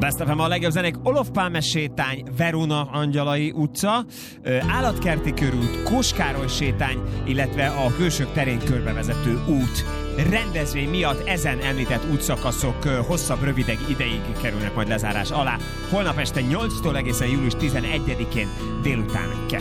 Best FM a legjobb zenék, Olof Palme sétány, Verona Angyalai utca, Állatkerti körút, Kós Károly sétány, illetve a Hősök terén körbevezető út. Rendezvény miatt ezen említett útszakaszok hosszabb, rövideg ideig kerülnek majd lezárás alá. Holnap este 8-tól egészen július 11-én délután 2-ig.